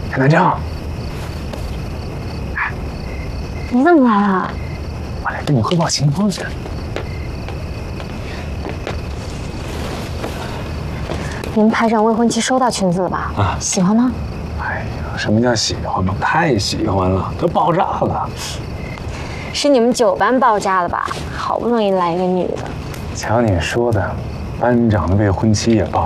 陈南正， 你怎么来了？ 我来跟你汇报情况去。 您拍上未婚妻收到裙子了吧？啊，喜欢吗？ 哎呀，什么叫喜欢嘛？太喜欢了，都爆炸了。 是你们9班爆炸了吧？好不容易来一个女的。 瞧你说的，班长的未婚妻也爆